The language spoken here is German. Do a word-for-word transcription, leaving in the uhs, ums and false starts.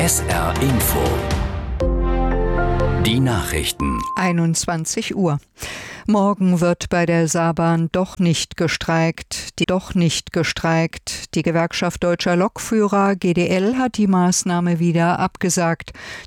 S R Info. Die Nachrichten. einundzwanzig Uhr. Morgen wird bei der Saarbahn doch nicht gestreikt, die doch nicht gestreikt. Die Gewerkschaft Deutscher Lokführer G D L hat die Maßnahme wieder abgesagt.